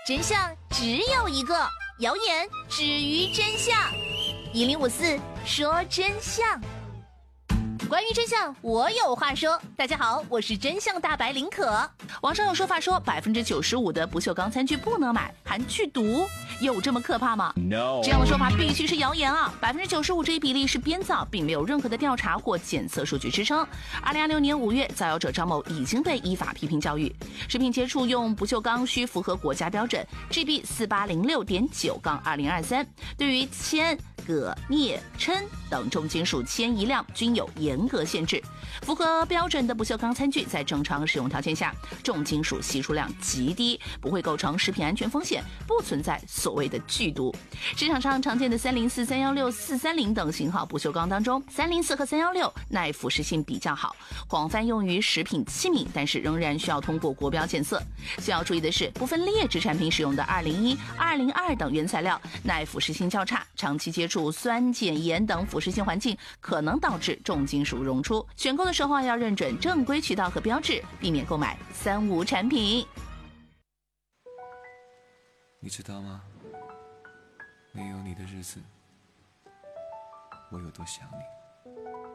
真相只有一个，谣言止于真相。1054说真相。关于真相，我有话说。大家好，我是真相大白林可。网上有说法说95%的不锈钢餐具不能买，含剧毒，有这么可怕吗 ？No， 这样的说法必须是谣言啊！95%这一比例是编造，并没有任何的调查或检测数据支撑。2026年5月，造谣者张某已经被依法批评教育。食品接触用不锈钢需符合国家标准 GB 4806.9-2023，对于铅、铬、镍、砷等重金属铅一量均有严格限制。符合标准的不锈钢餐具在正常使用条件下，重金属析出量极低，不会构成食品安全风险，不存在所谓的剧毒。市场上常见的304、316、430等型号不锈钢当中，304和316耐腐蚀性比较好，广泛用于食品器皿，但是仍然需要通过国标检测。需要注意的是，部分劣质产品使用的201、202等原材料耐腐蚀性较差，长期接触酸、碱、盐等腐蚀性环境，可能导致重金属溶出。选购的时候要认准正规渠道和标志，避免购买3无产品。 你知道吗？没有你的日子，我有多想你。